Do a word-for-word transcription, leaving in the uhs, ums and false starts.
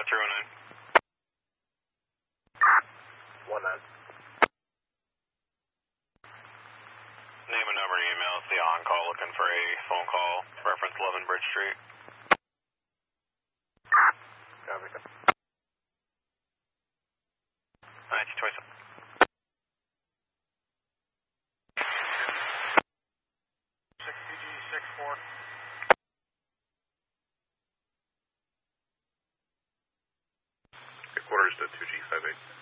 three one nine. One nine. Name and number and email. It's the on-call looking for a phone call. Reference eleven Bridge Street. Copy. Alright, twenty-seven. six P G six four. Quarters to two G five eight.